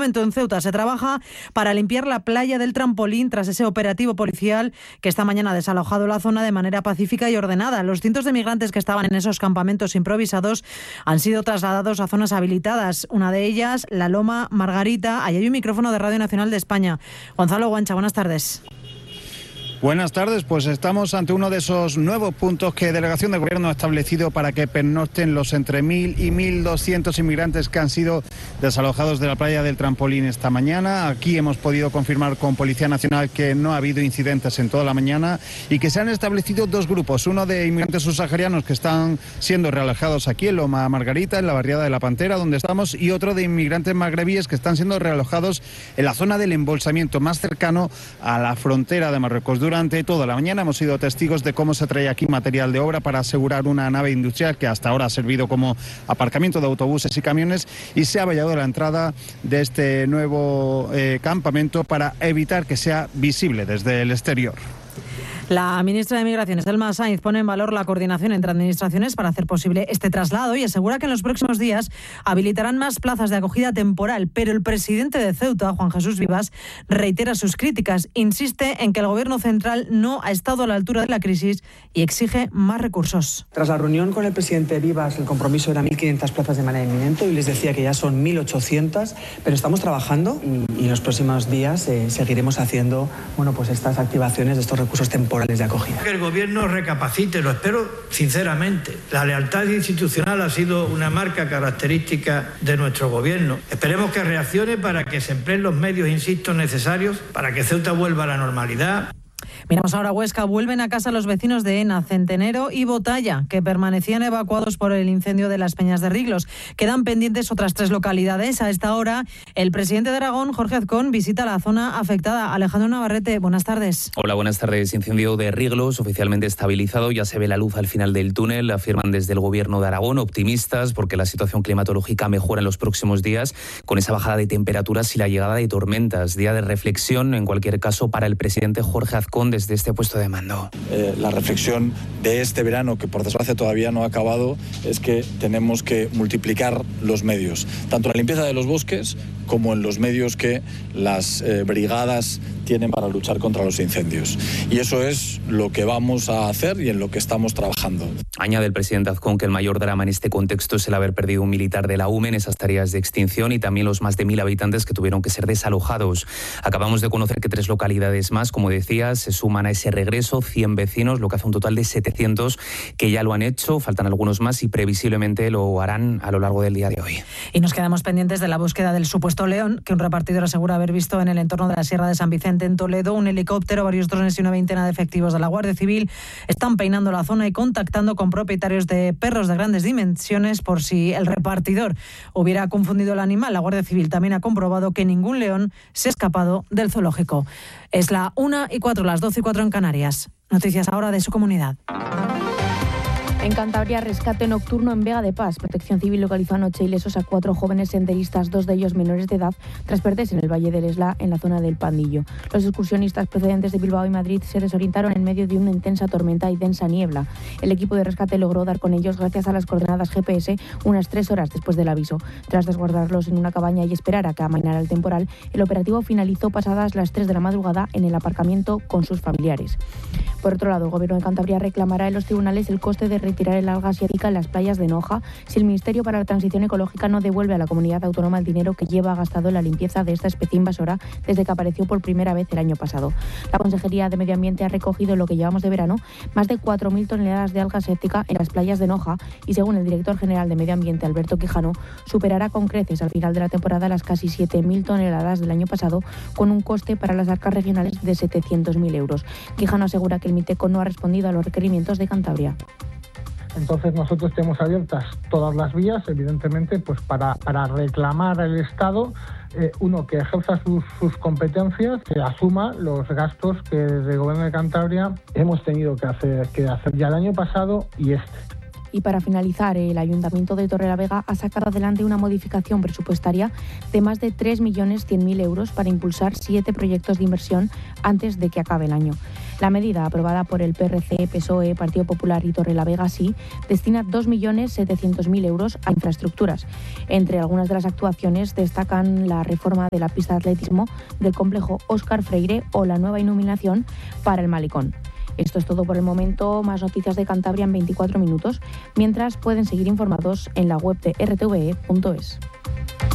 momento en Ceuta se trabaja para limpiar la playa del Trampolín tras ese operativo policial que esta mañana ha desalojado la zona de manera pacífica y ordenada. Los cientos de migrantes que estaban en esos campamentos improvisados han sido trasladados a zonas habilitadas. Una de ellas, la Loma Margarita. Ahí hay un micrófono de Radio Nacional de España. Gonzalo Guancha, buenas tardes. Buenas tardes, pues estamos ante uno de esos nuevos puntos que Delegación de Gobierno ha establecido para que pernocten los entre 1.000 y 1.200 inmigrantes que han sido desalojados de la playa del Trampolín esta mañana. Aquí hemos podido confirmar con Policía Nacional que no ha habido incidentes en toda la mañana y que se han establecido dos grupos, uno de inmigrantes subsaharianos que están siendo realojados aquí en Loma Margarita, en la barriada de La Pantera, donde estamos, y otro de inmigrantes magrebíes que están siendo realojados en la zona del embolsamiento más cercano a la frontera de Marruecos. Durante toda la mañana hemos sido testigos de cómo se trae aquí material de obra para asegurar una nave industrial que hasta ahora ha servido como aparcamiento de autobuses y camiones, y se ha vallado la entrada de este nuevo campamento para evitar que sea visible desde el exterior. La ministra de Migraciones, Elma Sainz, pone en valor la coordinación entre administraciones para hacer posible este traslado y asegura que en los próximos días habilitarán más plazas de acogida temporal. Pero el presidente de Ceuta, Juan Jesús Vivas, reitera sus críticas. Insiste en que el gobierno central no ha estado a la altura de la crisis y exige más recursos. Tras la reunión con el presidente Vivas, el compromiso era 1.500 plazas de manera inminente. Hoy les decía que ya son 1.800, pero estamos trabajando y en los próximos días seguiremos haciendo estas activaciones de estos recursos temporales de acogida. Que el gobierno recapacite, lo espero sinceramente. La lealtad institucional ha sido una marca característica de nuestro gobierno. Esperemos que reaccione para que se empleen los medios, insisto, necesarios para que Ceuta vuelva a la normalidad. Miramos ahora a Huesca. Vuelven a casa los vecinos de Ena, Centenero y Botalla, que permanecían evacuados por el incendio de las Peñas de Riglos. Quedan pendientes otras 3 localidades. A esta hora, el presidente de Aragón, Jorge Azcón, visita la zona afectada. Alejandro Navarrete, buenas tardes. Hola, buenas tardes. Incendio de Riglos, oficialmente estabilizado. Ya se ve la luz al final del túnel. Afirman desde el gobierno de Aragón, optimistas, porque la situación climatológica mejora en los próximos días, con esa bajada de temperaturas y la llegada de tormentas. Día de reflexión, en cualquier caso, para el presidente Jorge Azcón desde este puesto de mando. La reflexión de este verano, que por desgracia todavía no ha acabado, es que tenemos que multiplicar los medios, tanto en la limpieza de los bosques como en los medios que las brigadas tienen para luchar contra los incendios. Y eso es lo que vamos a hacer y en lo que estamos trabajando. Añade el presidente Azcón que el mayor drama en este contexto es el haber perdido un militar de la UME en esas tareas de extinción y también los más de 1.000 habitantes que tuvieron que ser desalojados. Acabamos de conocer que 3 localidades más, como decías, se suman a ese regreso, 100 vecinos, lo que hace un total de 700 que ya lo han hecho. Faltan algunos más y previsiblemente lo harán a lo largo del día de hoy. Y nos quedamos pendientes de la búsqueda del supuesto león, que un repartidor asegura haber visto en el entorno de la Sierra de San Vicente en Toledo. Un helicóptero, varios drones y una veintena de efectivos de la Guardia Civil están peinando la zona y contactando con propietarios de perros de grandes dimensiones por si el repartidor hubiera confundido el animal. La Guardia Civil también ha comprobado que ningún león se ha escapado del zoológico. Es la 1:04, las 12:04 en Canarias. Noticias ahora de su comunidad. En Cantabria, rescate nocturno en Vega de Paz. Protección Civil localizó anoche ilesos a 4 jóvenes senderistas, 2 de ellos menores de edad, tras perderse en el Valle del Esla, en la zona del Pandillo. Los excursionistas procedentes de Bilbao y Madrid se desorientaron en medio de una intensa tormenta y densa niebla. El equipo de rescate logró dar con ellos gracias a las coordenadas GPS unas 3 horas después del aviso. Tras resguardarlos en una cabaña y esperar a que amainara el temporal, el operativo finalizó pasadas las 3 de la madrugada en el aparcamiento con sus familiares. Por otro lado, el Gobierno de Cantabria reclamará en los tribunales el coste de retirar el alga asiática en las playas de Noja si el Ministerio para la Transición Ecológica no devuelve a la comunidad autónoma el dinero que lleva gastado en la limpieza de esta especie invasora desde que apareció por primera vez el año pasado. La Consejería de Medio Ambiente ha recogido en lo que llevamos de verano más de 4.000 toneladas de alga asiática en las playas de Noja y, según el director general de Medio Ambiente, Alberto Quijano, superará con creces al final de la temporada las casi 7.000 toneladas del año pasado, con un coste para las arcas regionales de 700.000 euros. Quijano asegura que el MITECO no ha respondido a los requerimientos de Cantabria. Entonces nosotros tenemos abiertas todas las vías, evidentemente, pues para reclamar al Estado, uno, que ejerza sus competencias, que asuma los gastos que desde el Gobierno de Cantabria hemos tenido que hacer ya el año pasado y este. Y para finalizar, el Ayuntamiento de Torrelavega ha sacado adelante una modificación presupuestaria de más de 3.100.000 euros para impulsar 7 proyectos de inversión antes de que acabe el año. La medida, aprobada por el PRC, PSOE, Partido Popular y Torrelavega Sí, destina 2.700.000 euros a infraestructuras. Entre algunas de las actuaciones destacan la reforma de la pista de atletismo del complejo Óscar Freire o la nueva iluminación para el malecón. Esto es todo por el momento. Más noticias de Cantabria en 24 minutos, mientras pueden seguir informados en la web de rtve.es.